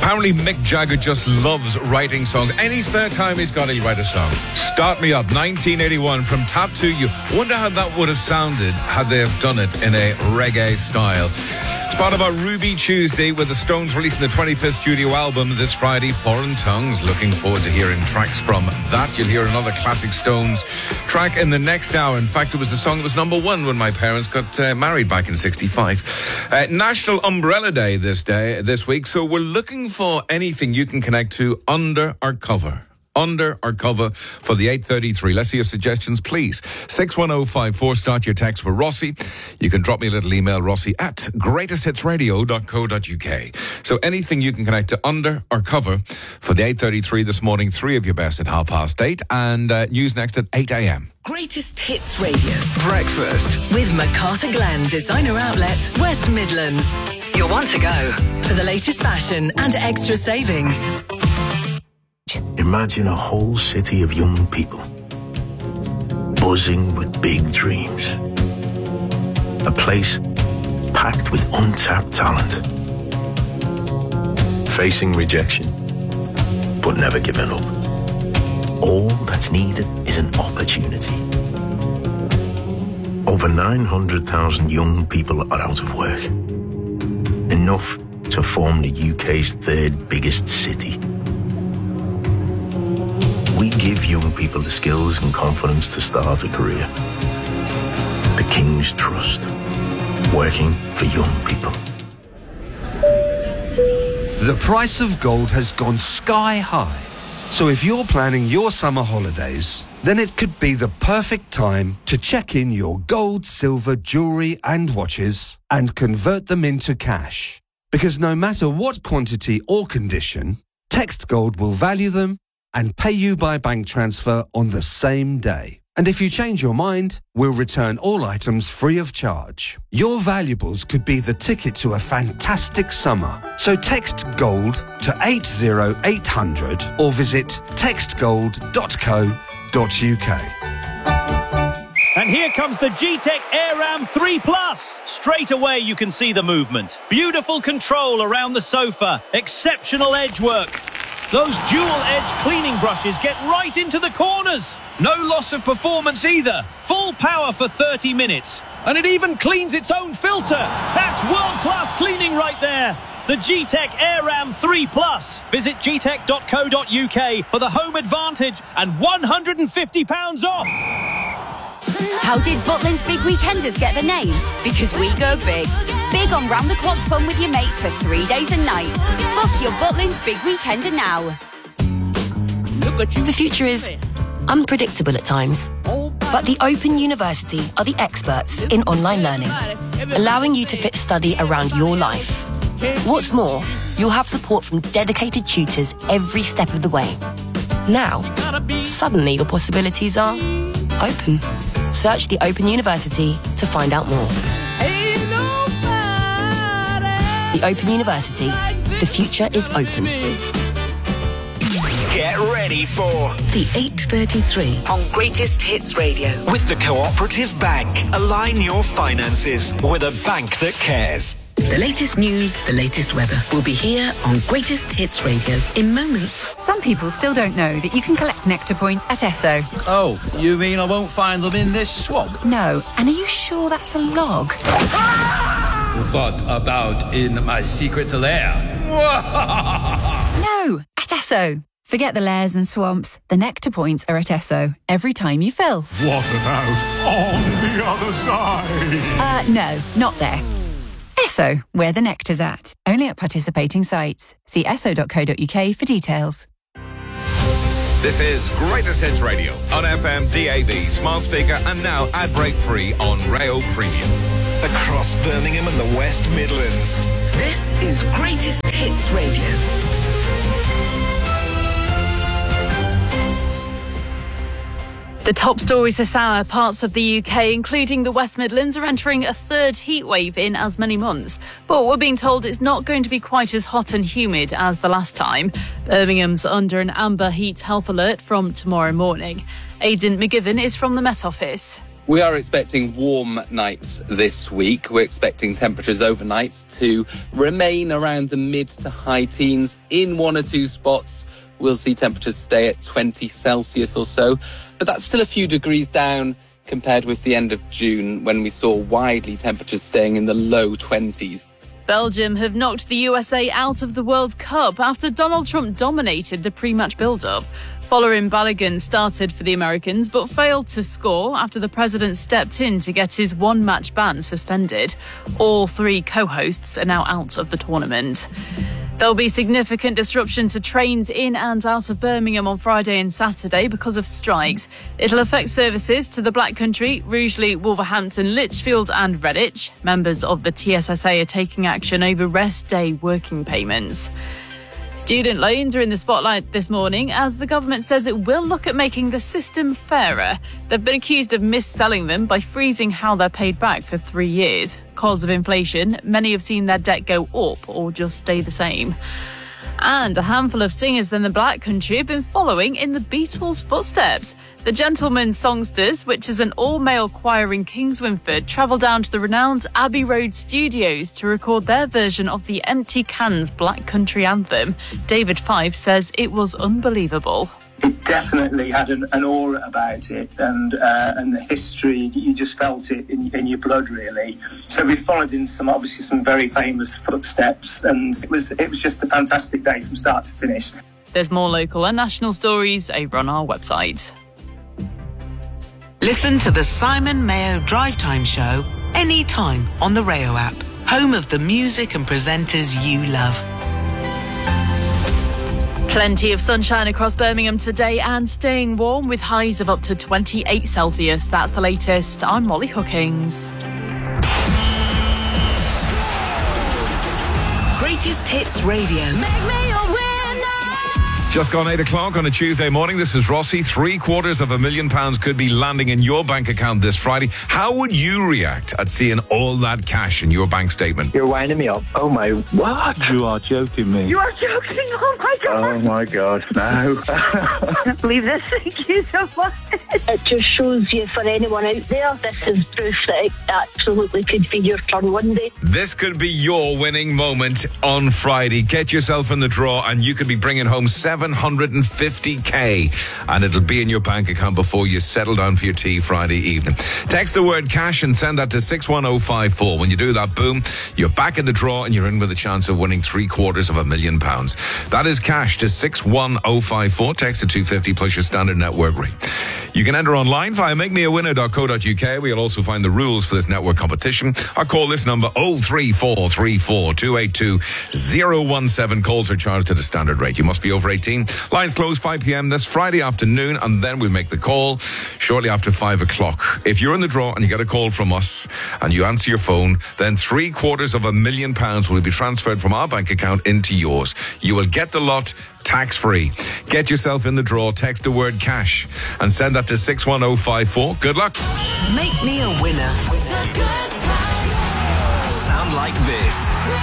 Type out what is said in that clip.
Apparently Mick Jagger just loves writing songs. Any spare time he's got, he'll write a song. Start Me Up, 1981, from Tap to You. Wonder how that would have sounded had they have done it in a reggae style. It's part of our Ruby Tuesday, with the Stones releasing the 25th studio album this Friday, Foreign Tongues. Looking forward to hearing tracks from that. You'll hear another classic Stones track in the next hour. In fact, it was the song that was number one when my parents got married back in 65. National Umbrella Day this week, so we're looking for anything you can connect to under our cover. Under our cover for the 8:33. Let's see your suggestions, please. 61054. Start your text with Rossi. You can drop me a little email, rossi@greatesthitsradio.co.uk. So anything you can connect to under our cover for the 8:33 this morning. Three of your best at 8:30, and news next at 8 a.m. Greatest Hits Radio. Breakfast With MacArthur Glen Designer Outlet, West Midlands. You'll want to go for the latest fashion and extra savings. Imagine a whole city of young people, buzzing with big dreams. A place packed with untapped talent. Facing rejection, but never giving up. All that's needed is an opportunity. Over 900,000 young people are out of work. Enough to form the UK's third biggest city. We give young people the skills and confidence to start a career. The King's Trust. Working for young people. The price of gold has gone sky high. So if you're planning your summer holidays, then it could be the perfect time to check in your gold, silver, jewellery and watches and convert them into cash. Because no matter what quantity or condition, Text Gold will value them and pay you by bank transfer on the same day. And if you change your mind, we'll return all items free of charge. Your valuables could be the ticket to a fantastic summer. So text GOLD to 80800 or visit textgold.co.uk. And here comes the G-Tech AirRam 3 Plus. Straight away you can see the movement. Beautiful control around the sofa. Exceptional edge work. Those dual-edge cleaning brushes get right into the corners. No loss of performance either. Full power for 30 minutes. And it even cleans its own filter. That's world-class cleaning right there. The G-Tech AirRam 3 Plus. Visit gtech.co.uk for the home advantage and £150 off. How did Butlins Big Weekenders get the name? Because we go big. Big on round-the-clock fun with your mates for 3 days and nights. Book your Butlins Big Weekender now. The future is unpredictable at times, but the Open University are the experts in online learning, allowing you to fit study around your life. What's more, you'll have support from dedicated tutors every step of the way. Now, suddenly your possibilities are open. Search the Open University to find out more. The Open University. The future is open. Get ready for The 8:33 on Greatest Hits Radio with the Cooperative Bank. Align your finances with a bank that cares. The latest news, the latest weather will be here on Greatest Hits Radio in moments. Some people still don't know that you can collect Nectar points at Esso. Oh, you mean I won't find them in this swamp? No, and are you sure that's a log? What about in my secret lair? No, at Esso. Forget the lairs and swamps. The Nectar points are at Esso every time you fill. What about on the other side? No, not there. Esso, where the nectar's at. Only at participating sites. See esso.co.uk for details. This is Greatest Hits Radio on FM, DAB, smart speaker, and now ad break free on Rayo Premium. Across Birmingham and the West Midlands. This is Greatest Hits Radio. The top stories this hour. Parts of the UK, including the West Midlands, are entering a third heatwave in as many months. But we're being told it's not going to be quite as hot and humid as the last time. Birmingham's under an amber heat health alert from tomorrow morning. Aidan McGivern is from the Met Office. We are expecting warm nights this week. We're expecting temperatures overnight to remain around the mid to high teens. In one or two spots, we'll see temperatures stay at 20 Celsius or so. But that's still a few degrees down compared with the end of June, when we saw widely temperatures staying in the low 20s. Belgium have knocked the USA out of the World Cup after Donald Trump dominated the pre-match build-up. Folarin Balogun started for the Americans but failed to score after the president stepped in to get his one-match ban suspended. All three co-hosts are now out of the tournament. There'll be significant disruption to trains in and out of Birmingham on Friday and Saturday because of strikes. It'll affect services to the Black Country, Rugeley, Wolverhampton, Lichfield and Redditch. Members of the TSSA are taking action over rest day working payments. Student loans are in the spotlight this morning as the government says it will look at making the system fairer. They've been accused of mis-selling them by freezing how they're paid back for 3 years. Because of inflation, many have seen their debt go up or just stay the same. And a handful of singers in the Black Country have been following in the Beatles' footsteps. The Gentlemen Songsters, which is an all-male choir in Kingswinford, travelled down to the renowned Abbey Road studios to record their version of the Empty Cans Black Country anthem. David Fife says it was unbelievable. It definitely had an aura about it, and the history, you just felt it in your blood, really. So we followed in some very famous footsteps, and it was just a fantastic day from start to finish. There's more local and national stories over on our website. Listen to the Simon Mayo Drive Time Show anytime on the Rayo app, home of the music and presenters you love. Plenty of sunshine across Birmingham today and staying warm with highs of up to 28 Celsius. That's the latest. I'm Molly Hookings. Greatest Hits Radio. Make me a winner. Just gone 8 o'clock on a Tuesday morning. This is Rossi. £750,000 could be landing in your bank account this Friday. How would you react at seeing all that cash in your bank statement? You're winding me up. Oh my, what? You are joking me. You are joking. Oh my God. Oh my God, no. I can't believe this. Thank you so much. It just shows you, for anyone out there, this is proof that it absolutely could be your turn one day. This could be your winning moment on Friday. Get yourself in the draw and you could be bringing home $750,000 and it'll be in your bank account before you settle down for your tea Friday evening. Text the word cash and send that to 61054. When you do that, boom, you're back in the draw and you're in with a chance of winning £750,000. That is cash to 61054. Text to 250 plus your standard network rate. You can enter online via makemeawinner.co.uk. We'll also find the rules for this network competition. Or call this number 03434 282 017. Calls are charged at a standard rate. You must be over 18. Lines close 5 p.m. this Friday afternoon, and then we'll make the call shortly after 5 o'clock. If you're in the draw and you get a call from us and you answer your phone, then £750,000 will be transferred from our bank account into yours. You will get the lot tax-free. Get yourself in the draw. Text the word cash and send that to 61054. Good luck. Make me a winner. Sound like this.